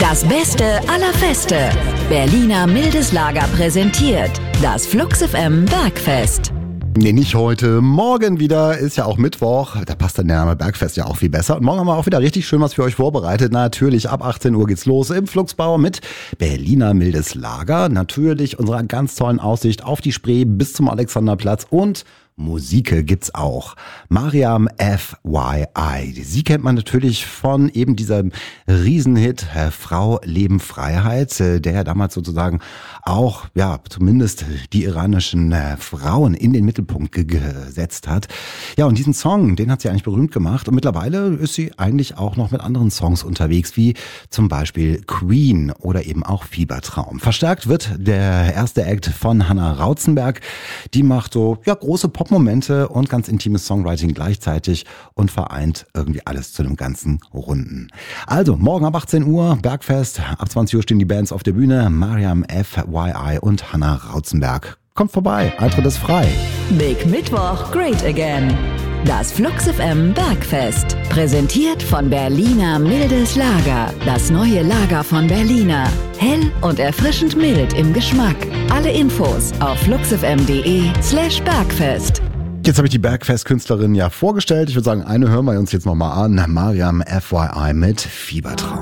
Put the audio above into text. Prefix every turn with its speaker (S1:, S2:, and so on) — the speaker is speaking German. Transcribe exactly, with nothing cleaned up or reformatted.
S1: Das Beste aller Feste. Berliner Mildes Lager präsentiert das Flux F M Bergfest.
S2: Nee, nicht heute. Morgen wieder, ist ja auch Mittwoch. Da passt der Name Bergfest ja auch viel besser. Und morgen haben wir auch wieder richtig schön was für euch vorbereitet. Natürlich, ab achtzehn Uhr geht's los im Fluxbau mit Berliner Mildes Lager. Natürlich unserer ganz tollen Aussicht auf die Spree bis zum Alexanderplatz und Musik gibt's auch. Mariam F Y I. Sie kennt man natürlich von eben diesem Riesenhit äh, Frau, Leben, Freiheit, äh, der ja damals sozusagen auch, ja, zumindest die iranischen äh, Frauen in den Mittelpunkt ge- gesetzt hat. Ja, und diesen Song, den hat sie eigentlich berühmt gemacht. Und mittlerweile ist sie eigentlich auch noch mit anderen Songs unterwegs, wie zum Beispiel Queen oder eben auch Fiebertraum. Verstärkt wird der erste Act von Hannah Rauzenberg. Die macht so, ja, große Pop-Momente und ganz intimes Songwriting gleichzeitig und vereint irgendwie alles zu einem ganzen Runden. Also, morgen ab achtzehn Uhr, Bergfest. Ab zwanzig Uhr stehen die Bands auf der Bühne. Mariam F Y I und Hannah Rauzenberg. Kommt vorbei, Eintritt ist frei.
S1: Big Mittwoch, great again. Das Flux F M Bergfest. Präsentiert von Berliner Mildes Lager. Das neue Lager von Berliner. Hell und erfrischend mild im Geschmack. Alle Infos auf fluxfm.de slash Bergfest.
S2: Jetzt habe ich die Bergfest-Künstlerin ja vorgestellt. Ich würde sagen, eine hören wir uns jetzt nochmal an. Mariam F Y I mit Fiebertraum.